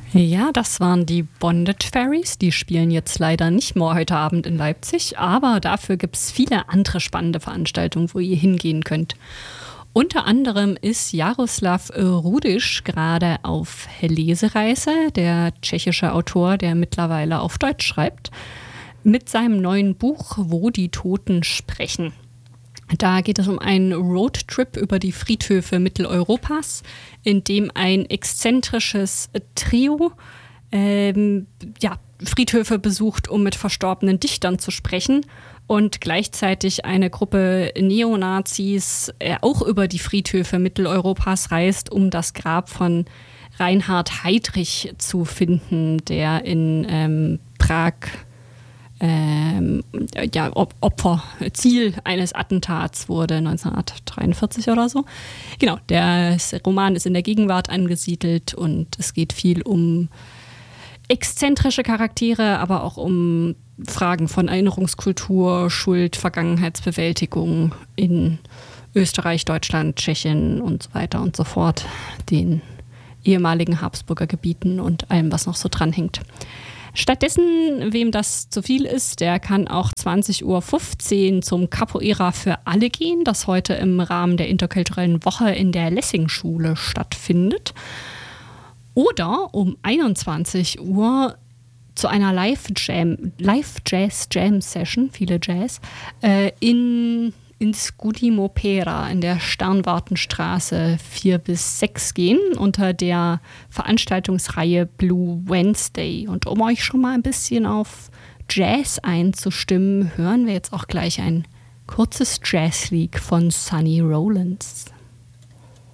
Ja, das waren die Bondage Fairies. Die spielen jetzt leider nicht mehr heute Abend in Leipzig, aber dafür gibt es viele andere spannende Veranstaltungen, wo ihr hingehen könnt. Unter anderem ist Jaroslav Rudisch gerade auf Lesereise, der tschechische Autor, der mittlerweile auf Deutsch schreibt, mit seinem neuen Buch Wo die Toten sprechen. Da geht es um einen Roadtrip über die Friedhöfe Mitteleuropas, in dem ein exzentrisches Trio Friedhöfe besucht, um mit verstorbenen Dichtern zu sprechen, und gleichzeitig eine Gruppe Neonazis auch über die Friedhöfe Mitteleuropas reist, um das Grab von Reinhard Heydrich zu finden, der in Prag Ziel eines Attentats wurde, 1943 oder so. Genau, der Roman ist in der Gegenwart angesiedelt und es geht viel um exzentrische Charaktere, aber auch um Fragen von Erinnerungskultur, Schuld, Vergangenheitsbewältigung in Österreich, Deutschland, Tschechien und so weiter und so fort, den ehemaligen Habsburger Gebieten und allem, was noch so dranhängt. Stattdessen, wem das zu viel ist, der kann auch 20.15 Uhr zum Capoeira für alle gehen, das heute im Rahmen der interkulturellen Woche in der Lessing-Schule stattfindet. Oder um 21 Uhr zu einer Live-Jazz-Jam-Session, viele Jazz, ins Gudimopera in der Sternwartenstraße 4-6 gehen, unter der Veranstaltungsreihe Blue Wednesday. Und um euch schon mal ein bisschen auf Jazz einzustimmen, hören wir jetzt auch gleich ein kurzes Jazzlied von Sonny Rollins.